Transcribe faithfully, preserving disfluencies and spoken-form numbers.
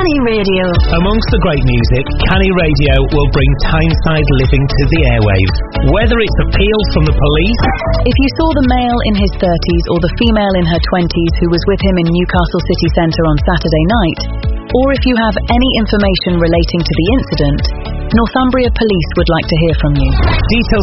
Canny Radio. Amongst the great music, Canny Radio will bring Tyneside living to the airwaves. Whether it's appeals from the police... If you saw the male in his thirties or the female in her twenties who was with him in Newcastle city centre on Saturday night, or if you have any information relating to the incident, Northumbria Police would like to hear from you. Details